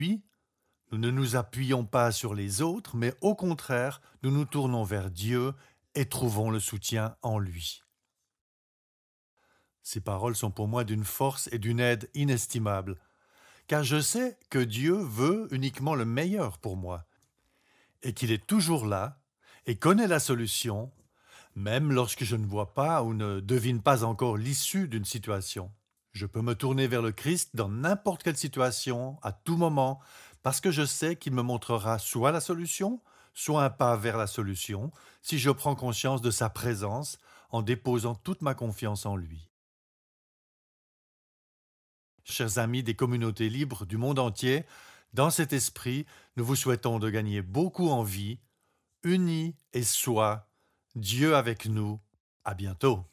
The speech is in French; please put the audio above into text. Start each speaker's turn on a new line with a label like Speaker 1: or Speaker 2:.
Speaker 1: lui, nous ne nous appuyons pas sur les autres, mais au contraire, nous nous tournons vers Dieu et trouvons le soutien en lui. Ces paroles sont pour moi d'une force et d'une aide inestimables, car je sais que Dieu veut uniquement le meilleur pour moi, et qu'il est toujours là et connaît la solution, même lorsque je ne vois pas ou ne devine pas encore l'issue d'une situation. Je peux me tourner vers le Christ dans n'importe quelle situation, à tout moment, parce que je sais qu'il me montrera soit la solution, soit un pas vers la solution, si je prends conscience de sa présence en déposant toute ma confiance en lui. Chers amis des communautés libres du monde entier, dans cet esprit, nous vous souhaitons de gagner beaucoup en vie, unis et soi, Dieu avec nous. À bientôt.